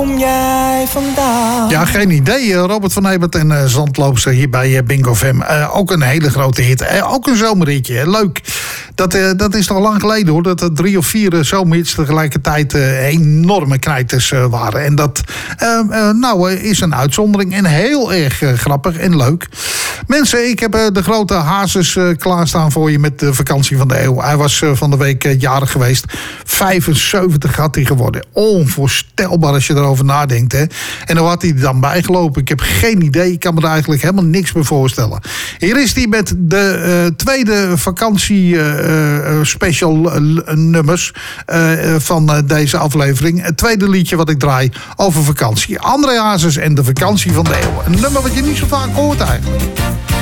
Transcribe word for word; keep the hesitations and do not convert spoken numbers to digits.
Kom jij vandaan? Ja, geen idee. Robert van Ebert en uh, Zandloopster hier bij uh, Bingo F M. Uh, ook een hele grote hit. Uh, ook een zomerhitje. Leuk. Dat, uh, dat is al lang geleden hoor. Dat er drie of vier uh, zomerhits tegelijkertijd uh, enorme knijters uh, waren. En dat uh, uh, nou, uh, is een uitzondering. En heel erg uh, grappig en leuk. Mensen, ik heb uh, de grote Hazes uh, klaarstaan voor je met de vakantie van de eeuw. Hij was uh, van de week uh, jarig geweest. vijfenzeventig had hij geworden. Onvoorstelbaar als je erover nadenkt. Hè. En hoe had hij er dan bijgelopen? Ik heb geen idee. Ik kan me er eigenlijk helemaal niks meer voorstellen. Hier is hij met de uh, tweede vakantie uh, uh, special uh, nummers uh, van uh, deze aflevering. Het tweede liedje wat ik draai over vakantie. André Hazes en de vakantie van de eeuw. Een nummer wat je niet zo vaak hoort eigenlijk.